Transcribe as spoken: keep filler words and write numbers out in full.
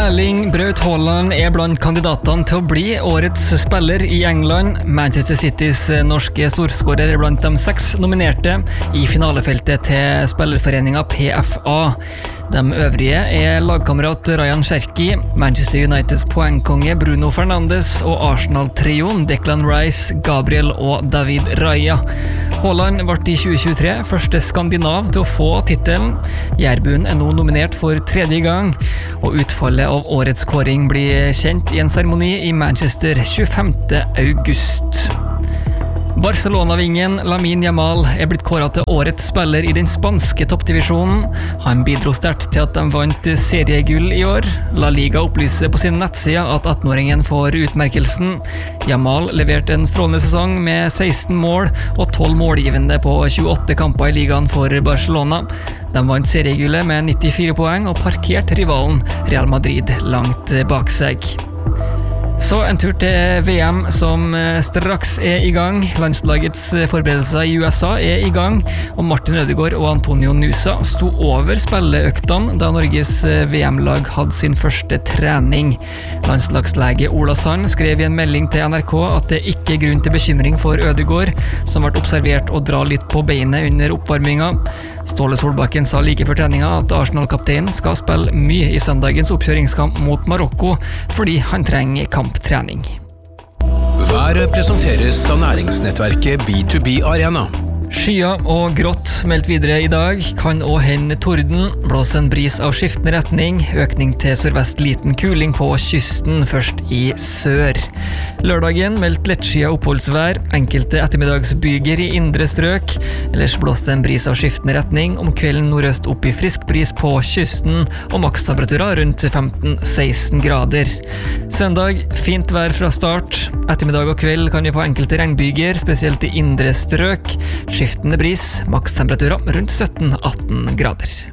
Erling Braut Haaland er blant kandidatene til å bli årets spiller i England. Manchester Citys norske storskårer er blant de seks nominerte i finalefeltet til spillerforeningen P F A. De øvrige er lagkamerat Ryan Cherki, Manchester Uniteds poengkonge Bruno Fernandes og Arsenal-trioen Declan Rice, Gabriel og David Raya. Haaland ble i tjue tjuetre første skandinav til å få tittelen. Jærbuen er nå nominert for tredje gang, og utfallet av årets kåring blir kjent i en seremoni i Manchester tjuefemte august. Barcelona-vingen Lamine Yamal er blitt kåret til årets spiller i den spanske toppdivisjonen. Han bidro sterkt til at de vant seriegull i år. La Liga opplyser på sin nettside at attenåringen får utmerkelsen. Yamal leverte en strålende sesong med seksten mål og tolv målgivende på tjueåtte kamper i ligaen for Barcelona. De vant seriegullet med nittifire poeng og parkerte rivalen Real Madrid langt bak seg. Så en tur til V M som straks er i gang. Landslagets forberedelser i U S A er i gang, og Martin Ødegaard og Antonio Nusa sto over spilleøktene da Norges V M-lag hadde sin første trening. Landslagslege Ola Sand skrev i en melding til N R K at det ikke er grunn til bekymring for Ødegaard, som ble observert å dra litt på beinet under oppvarminga. Ståle Solbakken sa like før treninga at Arsenal-kapteinen skal spille mye i søndagens oppkjøringskamp mot Marokko, fordi han trenger kamptrening. Været presenteres av næringsnettverket B to B Arena. Skyer og grått meldt videre i dag, kan også hende torden, blås en bris av skiftende retning, økning til sørvest liten kuling på kysten, først i sør. Lørdagen meldt lettskyet oppholdsvær, enkelte ettermiddagsbyger i indre strøk, ellers blåste en bris av skiftende retning, om kvelden nordøst opp i frisk bris på kysten, og makstemperaturer rundt femten til seksten grader. Søndag, fint vær fra start, ettermiddag og kveld kan vi få enkelte regnbyger, spesielt i indre strøk, skiftende bris, makstemperaturer rundt sytten til atten grader.